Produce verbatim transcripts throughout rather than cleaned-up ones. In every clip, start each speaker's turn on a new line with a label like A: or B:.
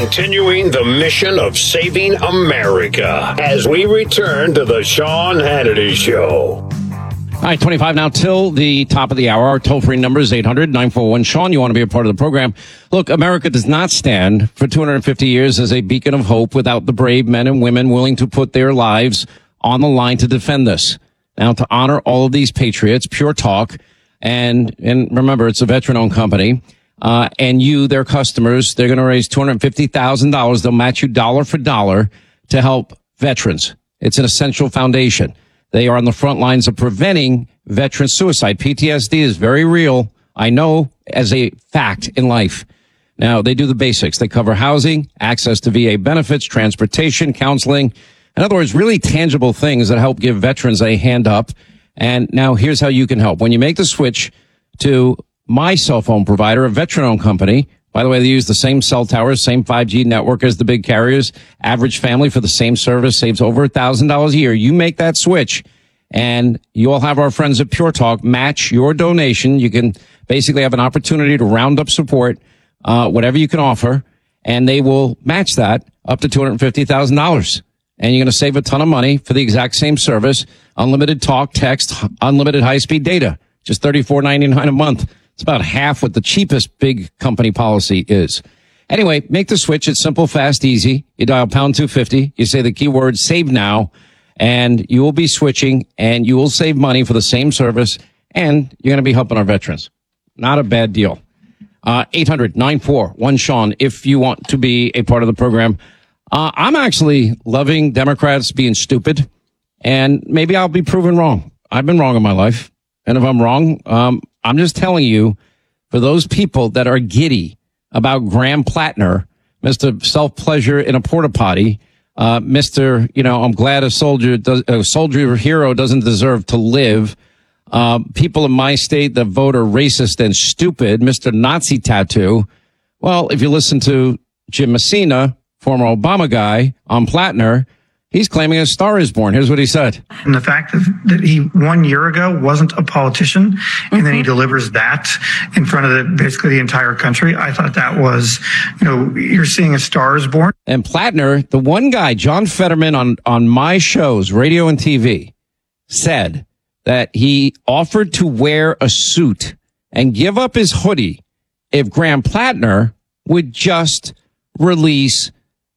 A: continuing the mission of saving America as we return to the Sean Hannity Show.
B: All right, twenty-five now till the top of the hour. Our toll-free number is eight hundred nine four one Sean. You want to be a part of the program. Look, America does not stand for two hundred fifty years as a beacon of hope without the brave men and women willing to put their lives on the line to defend this. Now, to honor all of these patriots, Pure Talk, and and remember, it's a veteran-owned company, uh, and you, their customers, they're going to raise two hundred fifty thousand dollars. They'll match you dollar for dollar to help veterans. It's an essential foundation. They are on the front lines of preventing veteran suicide. P T S D is very real, I know, as a fact in life. Now, they do the basics. They cover housing, access to V A benefits, transportation, counseling. In other words, really tangible things that help give veterans a hand up. And now here's how you can help. When you make the switch to my cell phone provider, a veteran-owned company, by the way, they use the same cell towers, same five G network as the big carriers. Average family for the same service saves over one thousand dollars a year. You make that switch, and you'll have our friends at Pure Talk match your donation. You can basically have an opportunity to round up support, uh, whatever you can offer, and they will match that up to two hundred fifty thousand dollars. And you're going to save a ton of money for the exact same service. Unlimited talk, text, unlimited high-speed data. Just thirty-four ninety-nine a month. It's about half what the cheapest big company policy is. Anyway, make the switch. It's simple, fast, easy. You dial pound two fifty. You say the keyword save now, and you will be switching, and you will save money for the same service, and you're going to be helping our veterans. Not a bad deal. Uh, eight hundred nine four one Sean if you want to be a part of the program. Uh, I'm actually loving Democrats being stupid, and maybe I'll be proven wrong. I've been wrong in my life. And if I'm wrong, um, I'm just telling you, for those people that are giddy about Graham Plattner, Mister Self-Pleasure in a Porta Potty, uh, Mister, you know, I'm glad a soldier does, a soldier hero doesn't deserve to live. Uh, people in my state that vote are racist and stupid, Mister Nazi Tattoo. Well, if you listen to Jim Messina, former Obama guy, on Plattner, he's claiming a star is born. Here's what he said.
C: And the fact that, that he one year ago wasn't a politician, mm-hmm. and then he delivers that in front of the, basically the entire country, I thought that was, you know, you're seeing a star is born.
B: And Plattner, the one guy, John Fetterman, on, on my shows, radio and T V, said that he offered to wear a suit and give up his hoodie if Graham Plattner would just release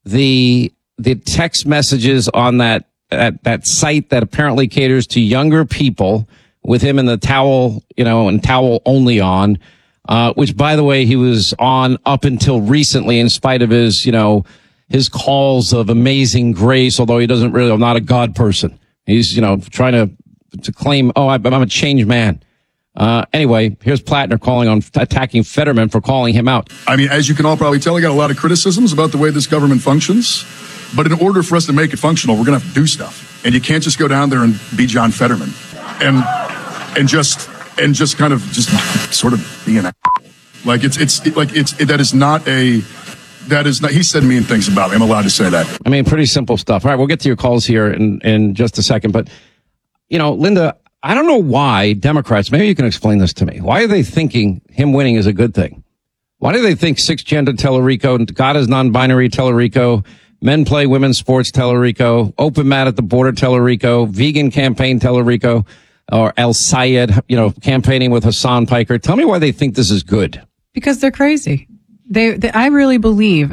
B: the the text messages on that, that, that site that apparently caters to younger people with him in the towel, you know, and towel only on, uh, which by the way, he was on up until recently in spite of his, you know, his calls of amazing grace, although he doesn't really, I'm not a God person. He's, you know, trying to, to claim, oh, I'm a changed man. Uh, anyway, here's Plattner calling on attacking Fetterman for calling him out.
D: I mean, as you can all probably tell, I got a lot of criticisms about the way this government functions. But in order for us to make it functional, we're going to have to do stuff. And you can't just go down there and be John Fetterman and and just and just kind of just sort of be an asshole. Like it's it's it, like it's it, that is not a that is not. He said mean things about me. I'm allowed to say that.
B: I mean, pretty simple stuff. All right, we'll get to your calls here in in just a second. But you know, Linda, I don't know why Democrats, maybe you can explain this to me. Why are they thinking him winning is a good thing? Why do they think six-gender Tellerico, God is non-binary Tellerico, men play women's sports Tellerico, open mat at the border Tellerico, vegan campaign Tellerico, or El Sayed, you know, campaigning with Hassan Piker? Tell me why they think this is good.
E: Because they're crazy. They, they I really believe,